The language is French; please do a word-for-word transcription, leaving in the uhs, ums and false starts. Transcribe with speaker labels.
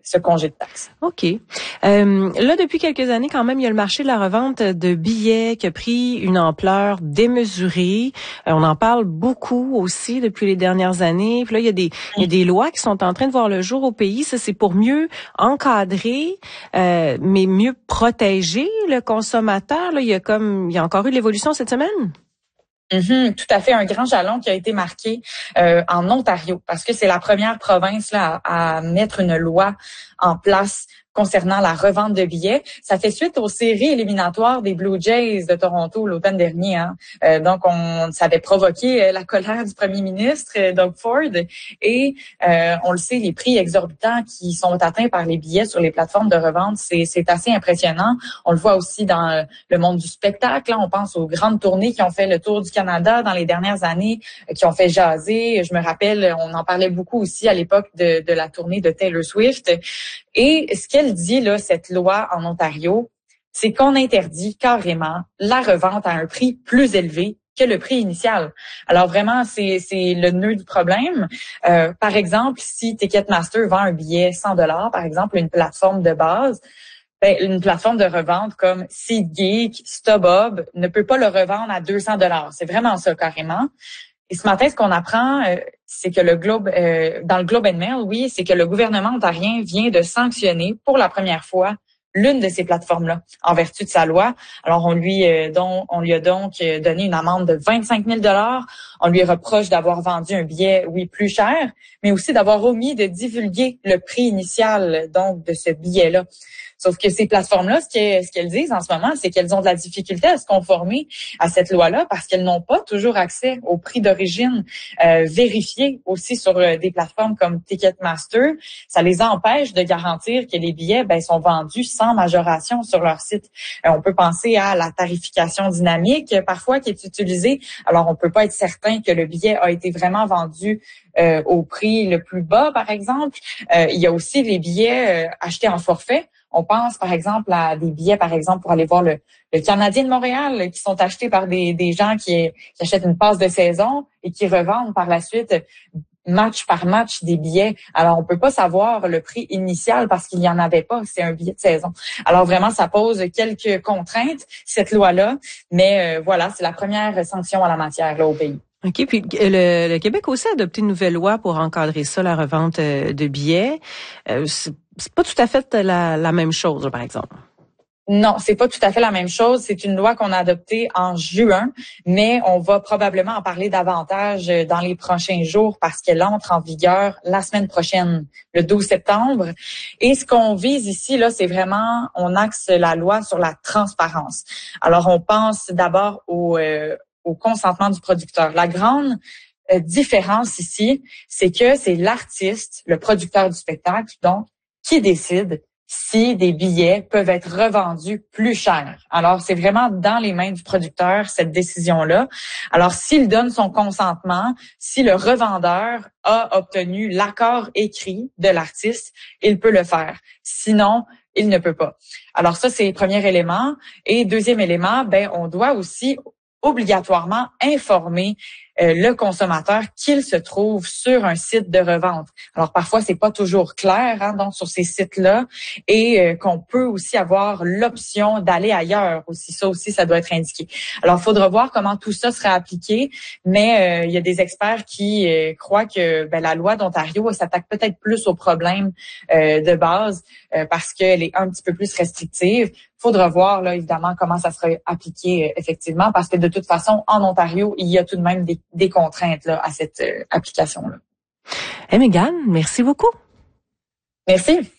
Speaker 1: ce congé de taxes.
Speaker 2: OK. Euh, là, depuis quelques années, quand même, il y a le marché de la revente de billets qui a pris une ampleur démesurée. Euh, on en parle beaucoup aussi depuis les dernières années. Puis là, il y a des, il y a des lois qui sont en train de voir le jour au pays. Ça, c'est pour mieux encadrer, euh, mais mieux protéger le consommateur. Là, il y a comme, il y a encore eu l'évolution cette semaine.
Speaker 1: Mm-hmm, tout à fait, un grand jalon qui a été marqué euh, en Ontario, parce que c'est la première province là à, à mettre une loi en place concernant la revente de billets. Ça fait suite aux séries éliminatoires des Blue Jays de Toronto l'automne dernier. Hein. Euh, donc, on, ça avait provoqué la colère du premier ministre, Doug Ford. Et euh, on le sait, les prix exorbitants qui sont atteints par les billets sur les plateformes de revente, c'est, c'est assez impressionnant. On le voit aussi dans le monde du spectacle. Là, on pense aux grandes tournées qui ont fait le tour du Canada dans les dernières années, qui ont fait jaser. Je me rappelle, on en parlait beaucoup aussi à l'époque de, de la tournée de Taylor Swift. Et ce qu'elle dit, là, cette loi en Ontario, c'est qu'on interdit carrément la revente à un prix plus élevé que le prix initial. Alors vraiment, c'est, c'est le nœud du problème. Euh, par exemple, si Ticketmaster vend un billet cent dollars, par exemple, une plateforme de base, ben, une plateforme de revente comme SeatGeek, StubHub ne peut pas le revendre à deux cents dollars. C'est vraiment ça, carrément. Et ce matin, ce qu'on apprend, euh, c'est que le Globe, euh, dans le Globe and Mail, oui, c'est que le gouvernement ontarien vient de sanctionner pour la première fois l'une de ces plateformes-là en vertu de sa loi. Alors, on lui, euh, donc, on lui a donc donné une amende de vingt-cinq mille dollars. On lui reproche d'avoir vendu un billet, oui, plus cher, mais aussi d'avoir omis de divulguer le prix initial, donc, de ce billet-là. Sauf que ces plateformes-là, ce qu'elles, ce qu'elles disent en ce moment, c'est qu'elles ont de la difficulté à se conformer à cette loi-là parce qu'elles n'ont pas toujours accès au prix d'origine euh, vérifié aussi sur euh, des plateformes comme Ticketmaster. Ça les empêche de garantir que les billets ben, sont vendus sans majoration sur leur site. Euh, on peut penser à la tarification dynamique parfois qui est utilisée. Alors, on peut pas être certain que le billet a été vraiment vendu euh, au prix le plus bas, par exemple. Euh, il y a aussi les billets euh, achetés en forfait. On pense, par exemple, à des billets, par exemple, pour aller voir le, le Canadien de Montréal, qui sont achetés par des, des gens qui, qui achètent une passe de saison et qui revendent par la suite match par match des billets. Alors, on peut pas savoir le prix initial parce qu'il y en avait pas. C'est un billet de saison. Alors, vraiment, ça pose quelques contraintes, cette loi-là. Mais euh, voilà, c'est la première sanction en la matière là, au pays.
Speaker 2: OK. Puis le, le Québec aussi a adopté une nouvelle loi pour encadrer ça, la revente de billets. Euh, c'est, c'est pas tout à fait la, la même chose, par exemple.
Speaker 1: Non, c'est pas tout à fait la même chose. C'est une loi qu'on a adoptée en juin, mais on va probablement en parler davantage dans les prochains jours parce qu'elle entre en vigueur la semaine prochaine, le douze septembre. Et ce qu'on vise ici, là, c'est vraiment, on axe la loi sur la transparence. Alors, on pense d'abord au, euh, au consentement du producteur. La grande euh, différence ici, c'est que c'est l'artiste, le producteur du spectacle, donc, qui décide si des billets peuvent être revendus plus cher. Alors, c'est vraiment dans les mains du producteur, cette décision-là. Alors, s'il donne son consentement, si le revendeur a obtenu l'accord écrit de l'artiste, il peut le faire. Sinon, il ne peut pas. Alors, ça, c'est le premier élément. Et deuxième élément, ben, on doit aussi obligatoirement informer euh, le consommateur qu'il se trouve sur un site de revente. Alors parfois c'est pas toujours clair hein, donc sur ces sites-là et euh, qu'on peut aussi avoir l'option d'aller ailleurs aussi. Ça aussi ça doit être indiqué. Alors il faudra voir comment tout ça sera appliqué, mais euh, il y a des experts qui euh, croient que ben, la loi d'Ontario s'attaque peut-être plus aux problèmes euh, de base euh, parce qu'elle est un petit peu plus restrictive. Il faudra voir, là, évidemment, comment ça sera appliqué euh, effectivement, parce que de toute façon, en Ontario, il y a tout de même des, des contraintes là, à cette euh, application-là.
Speaker 2: Hey, Mégane, merci beaucoup.
Speaker 1: Merci.